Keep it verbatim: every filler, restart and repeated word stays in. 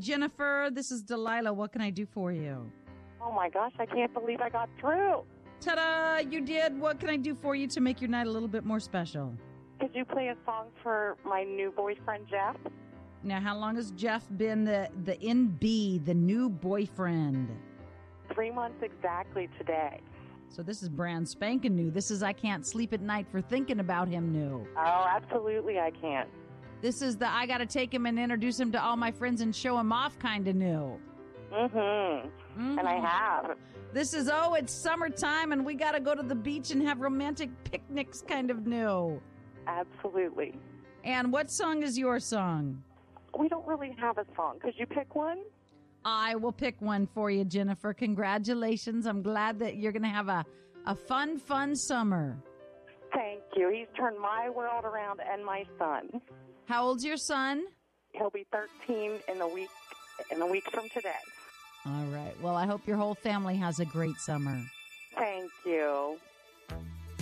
Jennifer. This is Delilah. What can I do for you? Oh, my gosh. I can't believe I got through. Ta-da! You did. What can I do for you to make your night a little bit more special? Could you play a song for my new boyfriend, Jeff? Now, how long has Jeff been the, the N B, the new boyfriend? Three months exactly today. So this is brand spanking new. This is I can't sleep at night for thinking about him new. Oh, absolutely I can't. This is the I got to take him and introduce him to all my friends and show him off kind of new. Mm-hmm. mm-hmm. And I have. This is, oh, it's summertime and we got to go to the beach and have romantic picnics kind of new. Absolutely. And what song is your song? We don't really have a song. Could you pick one? I will pick one for you, Jennifer. Congratulations. I'm glad that you're going to have a, a fun, fun summer. Thank you. He's turned my world around and my son. How old's your son? He'll be thirteen in a week in a week from today. All right. Well, I hope your whole family has a great summer. Thank you.